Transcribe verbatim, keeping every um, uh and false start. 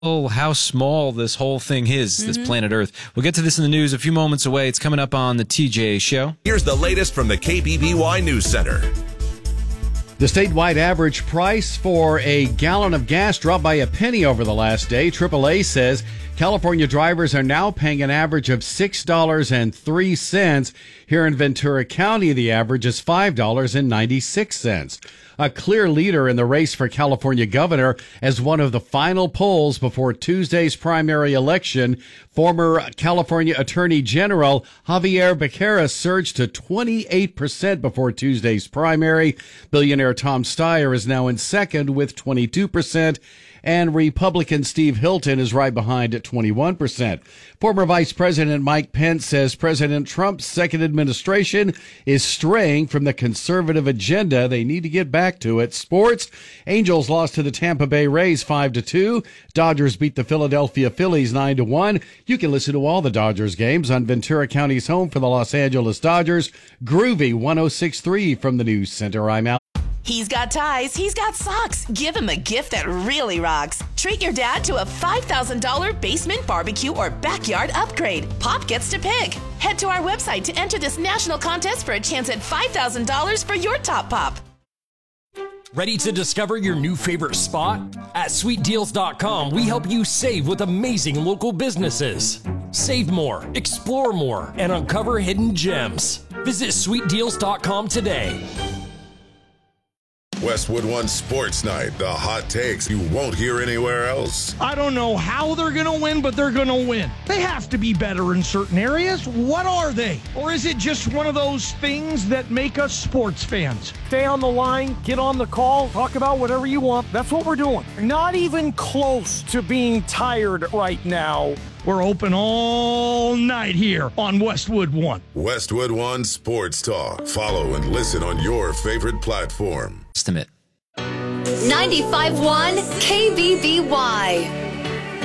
Oh, how small this whole thing is, mm-hmm. this planet Earth. We'll get to this in the news a few moments away. It's coming up on the T J Show. Here's the latest from the K B B Y News Center. The statewide average price for a gallon of gas dropped by a penny over the last day. triple A says California drivers are now paying an average of six dollars and three cents. Here in Ventura County, the average is five dollars and ninety-six cents. A clear leader in the race for California governor as one of the final polls before Tuesday's primary election. Former California Attorney General Javier Becerra surged to twenty-eight percent before Tuesday's primary. Billionaire Tom Steyer is now in second with twenty-two percent. And Republican Steve Hilton is right behind at twenty-one percent. Former Vice President Mike Pence says President Trump's second administration is straying from the conservative agenda. They need to get back to it. Sports, Angels lost to the Tampa Bay Rays five to two. Dodgers beat the Philadelphia Phillies nine to one. You can listen to all the Dodgers games on Ventura County's home for the Los Angeles Dodgers. Groovy one oh six point three from the News Center. I'm out. He's got ties, he's got socks. Give him a gift that really rocks. Treat your dad to a five thousand dollars basement, barbecue, or backyard upgrade. Pop gets to pick. Head to our website to enter this national contest for a chance at five thousand dollars for your top pop. Ready to discover your new favorite spot? At sweet deals dot com, we help you save with amazing local businesses. Save more, explore more, and uncover hidden gems. Visit sweet deals dot com today. Westwood One Sports Night, the hot takes you won't hear anywhere else. I don't know how they're going to win, but they're going to win. They have to be better in certain areas. What are they? Or is it just one of those things that make us sports fans? Stay on the line, get on the call, talk about whatever you want. That's what we're doing. Not even close to being tired right now. We're open all night here on Westwood One. Westwood One Sports Talk. Follow and listen on your favorite platform. Estimate. ninety-five point one K B B Y.